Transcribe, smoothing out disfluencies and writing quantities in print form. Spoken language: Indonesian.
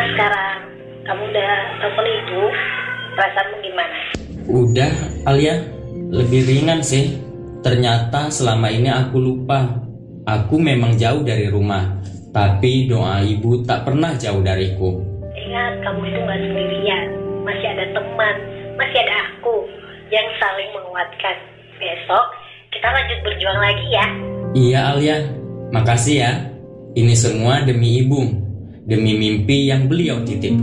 sekarang? Kamu udah telepon ibu? Perasaanmu gimana? Udah, Alia. Lebih ringan sih. Ternyata selama ini aku lupa. Aku memang jauh dari rumah, tapi doa ibu tak pernah jauh dariku. Ingat, kamu itu gak sendirian. Masih ada teman, masih ada aku yang saling menguatkan. Besok kita lanjut berjuang lagi ya. Iya, Alia. Makasih ya. Ini semua demi ibu, demi mimpi yang beliau titipkan.